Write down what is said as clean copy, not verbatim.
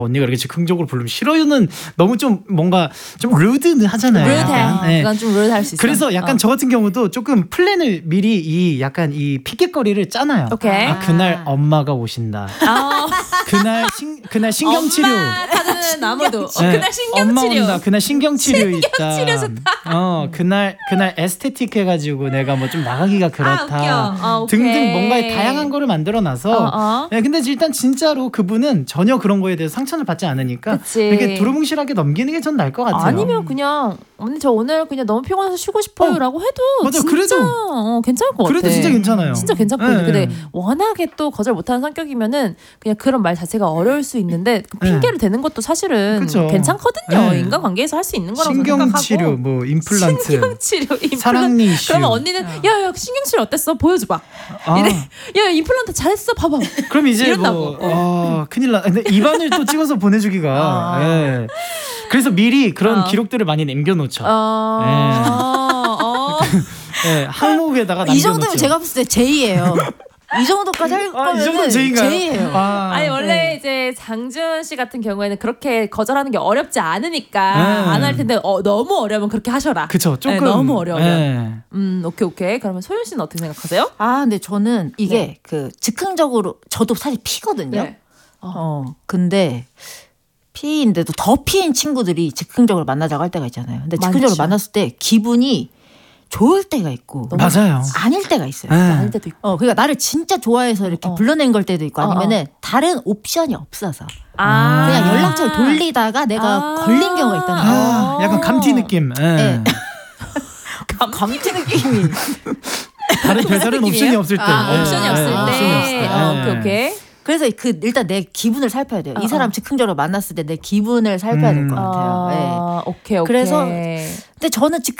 언니가 이렇게 즉흥적으로 부르면 싫어요는 너무 좀 뭔가 좀 루드하잖아요. 루드해. 네. 그건 좀 루드할 수 있어. 그래서 약간 저 같은 경우도 조금 플랜을 미리 이 약간 이 핑계거리를 짜놔요. 오케이. 아, 그날 엄마가 오신다. 그날 신경치료. 엄마 타는 아무도. 네, 그날 엄마 신경치료. 온다. 그날 신경치료 있다. 신경치료 좋다. 그날 에스테틱 해가지고 내가 뭐 좀 나가기가 그렇다. 웃겨. 등등 뭔가 다양한 거를 만들어놔서. 네, 근데 일단 진짜로 그분은 전혀 그런 거에 대해서 상처를 받지 않으니까 그치. 이렇게 두루뭉실하게 넘기는 게 전 나을 것 같아요. 아니면 그냥 언니 저 오늘 그냥 너무 피곤해서 쉬고 싶어요라고 해도 맞아, 진짜 그래도 괜찮을 것 같아. 그래도 진짜 괜찮아요. 진짜 괜찮거든요. 네. 근데 워낙에 또 거절 못하는 성격이면은 그냥 그런 말 자체가 어려울 수 있는데 그 핑계를 대는 것도 사실은 그쵸. 괜찮거든요. 네. 인간관계에서 할 수 있는 거라고 생각하고. 신경치료, 뭐 임플란트, 신경치료, 사랑니 이슈. 그러면 언니는 야야 신경치료 어땠어? 보여줘봐. 이래. 야 임플란트 잘했어. 봐봐. 그럼 이제 이런다고. 뭐 큰일 나. 근데 입안을 또 찍어서 보내주기가. 예. 그래서 미리 그런 기록들을 많이 남겨놓죠. 네, 항목에다가 남겨놓죠. 이 정도면 제가 봤을 때 제이예요. 이 정도까지 할 거면 이 정도는 제인가요? 제이예요. 아니 원래 이제 장준 씨 같은 경우에는 그렇게 거절하는 게 어렵지 않으니까 안 할 텐데 너무 어려우면 그렇게 하셔라. 그쵸. 조금 너무 어려우면. 오케이. 그러면 소연 씨는 어떻게 생각하세요? 근데 저는 이게 그 즉흥적으로 저도 사실 피거든요. 네. 근데 피인데도 더 피인 친구들이 즉흥적으로 만나자고 할 때가 있잖아요. 근데 즉흥적으로 만났을 때 기분이 좋을 때가 있고 맞아요. 아닐 때가 있어요. 아닐 때도 있고. 그러니까 나를 진짜 좋아해서 이렇게 불러낸 걸 때도 있고 아니면은 다른 옵션이 없어서 그냥 연락처를 돌리다가 내가 걸린 경우가 있다는 거예요. 약간 감티 느낌. 네. 감티 느낌이 다른 별다른 옵션이 없을 때. 옵션이 없을 때. 옵션이 없을 때. 오케이. 그래서 일단 내 기분을 살펴야 돼요. 이 사람 즉흥적으로 만났을 때 내 기분을 살펴야 될 것 같아요. 오케이. 그래서 근데 저는